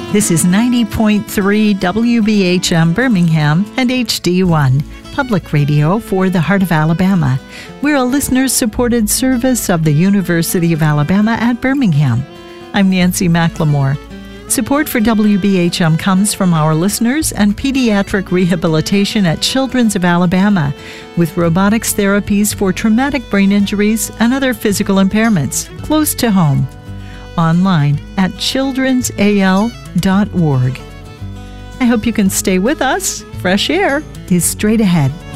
This is 90.3 WBHM Birmingham and HD1, public radio for the heart of Alabama. We're a listener-supported service of the University of Alabama at Birmingham. I'm Nancy McLemore. Support for WBHM comes from our listeners and pediatric rehabilitation at Children's of Alabama, with robotics therapies for traumatic brain injuries and other physical impairments, close to home. Online at childrensal.org. I hope you can stay with us. Fresh air is straight ahead.